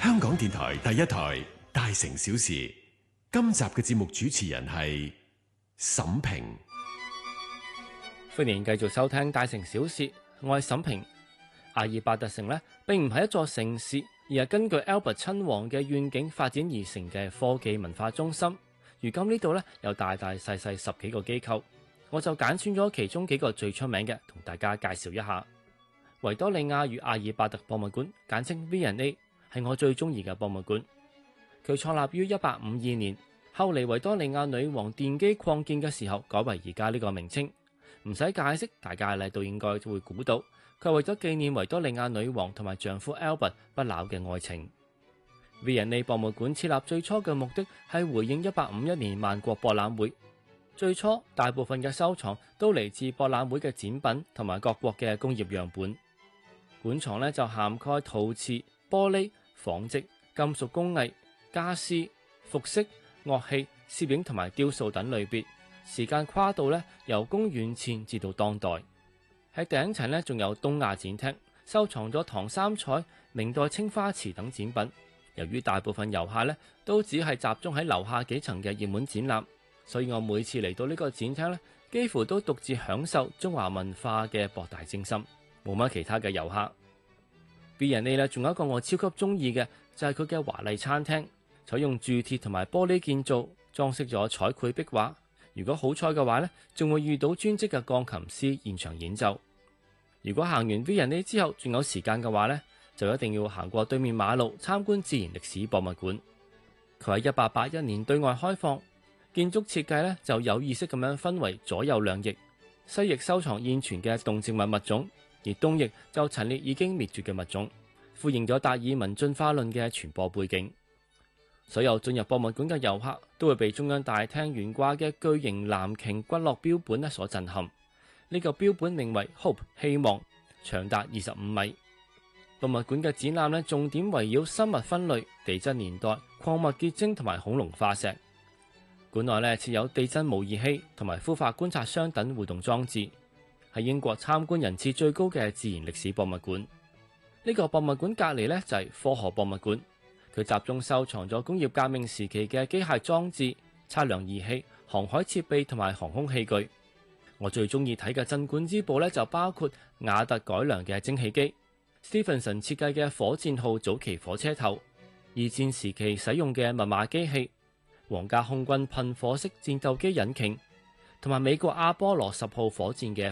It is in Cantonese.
香港電台第一台《大城小事》，今集嘅節目主持人係沈平。 歡迎繼續收聽《大城小事》，我係沈平。阿爾伯特城呢並唔係一座城市，而係根據 Albert 親王嘅願景發展而成嘅科技文化中心。如今呢度呢有大大細細10幾個機構，我就揀選咗其中幾個最出名嘅，同大家介紹一下。維多利亞與阿爾伯特博物館，簡稱 V&A， 係我最中意嘅博物館。佢創立於1852年，後嚟維多利亞女王奠基擴建嘅時候，改為而家呢個名稱。唔使解釋，大家咧都應該會估到，佢係為咗紀念維多利亞女王同埋丈夫 Albert 不朽嘅愛情。V&A 博物館設立最初嘅目的係回應1851年萬國博覽會。最初大部分嘅收藏都嚟自博覽會嘅展品同埋各國嘅工業樣本。館藏咧就涵蓋陶瓷、玻璃、紡織、金屬工藝、家私、服飾、樂器、攝影同埋雕塑等類別。時間跨度咧由公元前至到當代。喺頂層咧仲有東亞展廳，收藏咗唐三彩、明代青花瓷等展品。由於大部分遊客咧都只係集中喺樓下幾層嘅熱門展覽，所以我每次嚟到呢個展廳咧，幾乎都獨自享受中華文化嘅博大精深，冇乜其他嘅遊客。V&A 咧仲有一個我超級中意嘅就係佢嘅華麗餐廳，採用鑄鐵同埋玻璃建造，裝飾咗彩繪壁畫。如果好彩嘅話呢，仲會遇到專職嘅鋼琴師現場演奏。如果行完 V&A 之後仲有時間嘅話呢，就一定要行過對面馬路參觀自然歷史博物館。佢喺1881年對外開放，建築設計呢就有意識咁樣分為左右兩翼，西翼收藏現存嘅動植物物種，而東翼就陳列已經滅絕嘅物種，呼應咗達爾文進化論嘅傳播背景。所有進入博物館嘅遊客都會被中央大廳懸掛嘅巨型藍鯨骨骼標本所震撼。呢個標本名為 Hope 希望，長達25米。博物館嘅展覽重點圍繞生物分類、地質年代、礦物結晶同埋恐龍化石。館內設有地震模擬器同埋孵化觀察箱等互動裝置，係英國參觀人次最高嘅自然歷史博物館。呢個博物館隔籬就係科學博物館。佢集中收藏咗工業革命時期嘅機械裝置、測量儀器、航海設備同埋航空器具。我最中意睇嘅鎮館之寶就包括瓦特改良嘅蒸汽機、Stephenson 設計嘅火箭號早期火車頭、二戰時期使用嘅密碼機器、皇家空軍噴火式戰鬥機引擎，同埋美國阿波羅10號火箭嘅